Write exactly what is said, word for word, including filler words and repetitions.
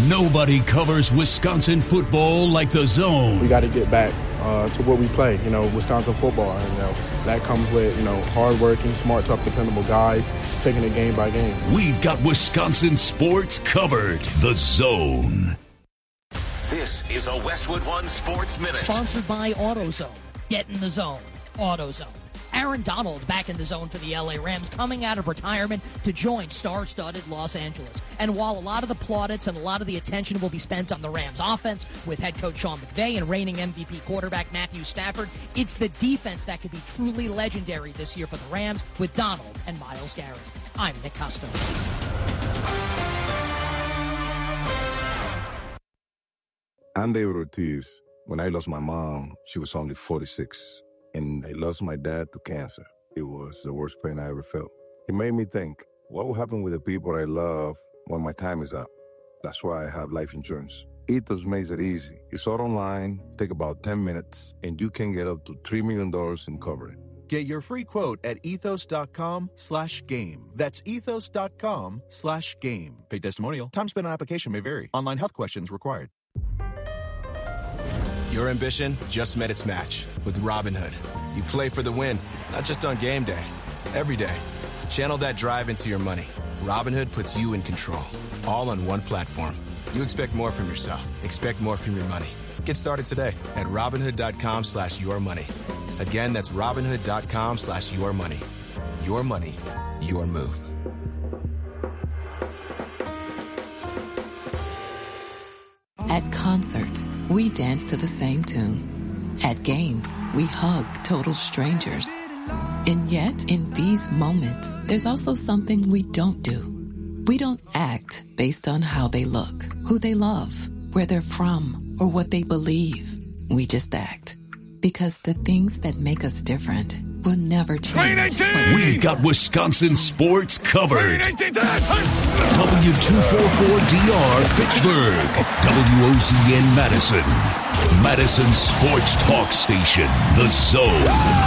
Nobody covers Wisconsin football like The Zone. We got to get back uh, to what we play, you know, Wisconsin football. And, you know, that comes with, you know, hardworking, smart, tough, dependable guys taking it game by game. We've got Wisconsin sports covered. The Zone. This is a Westwood One Sports Minute. Sponsored by AutoZone. Get in the zone. AutoZone. Aaron Donald back in the zone for the L A Rams, coming out of retirement to join star-studded Los Angeles. And while a lot of the plaudits and a lot of the attention will be spent on the Rams offense with head coach Sean McVay and reigning M V P quarterback Matthew Stafford, it's the defense that could be truly legendary this year for the Rams with Donald and Myles Garrett. I'm Nick Costo. I'm David Ortiz. When I lost my mom, she was only forty-six. And I lost my dad to cancer. It was the worst pain I ever felt. It made me think, what will happen with the people I love when my time is up? That's why I have life insurance. Ethos makes it easy. It's all online, take about ten minutes, and you can get up to three million dollars in coverage. Get your free quote at ethos.com slash game. That's ethos.com slash game. Paid testimonial. Time spent on application may vary. Online health questions required. Your ambition just met its match with Robinhood. You play for the win, not just on game day, every day. Channel that drive into your money. Robinhood puts you in control, all on one platform. You expect more from yourself. Expect more from your money. Get started today at Robinhood.com slash your money. Again, that's Robinhood.com slash your money. Your money, your move. At concerts, we dance to the same tune. At games, we hug total strangers. And yet, in these moments, there's also something we don't do. We don't act based on how they look, who they love, where they're from, or what they believe. We just act. Because the things that make us different will never change. We've got Wisconsin sports covered. W two forty-four D R Fitchburg. W O Z N Madison. Madison Sports Talk Station. The Zone.